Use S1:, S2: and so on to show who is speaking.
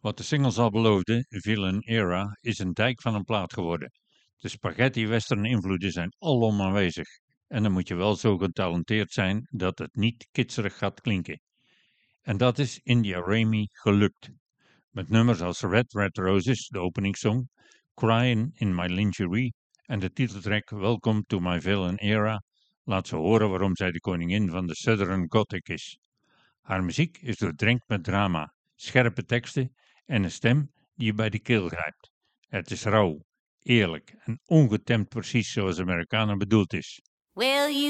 S1: Wat de singles al beloofden, Villain Era, is een dijk van een plaat geworden. De spaghetti-western invloeden zijn alom aanwezig. En dan moet je wel zo getalenteerd zijn dat het niet kitserig gaat klinken. En dat is India Raymi gelukt. Met nummers als Red Red Roses, de openingssong, Crying in My Lingerie en de titeltrack Welcome to My Villain Era laat ze horen waarom zij de koningin van de Southern Gothic is. Haar muziek is doordrenkt met drama, scherpe teksten en een stem die je bij de keel grijpt. Het is rauw, eerlijk en ongetemd precies zoals de Amerikaner bedoeld is.
S2: Well, you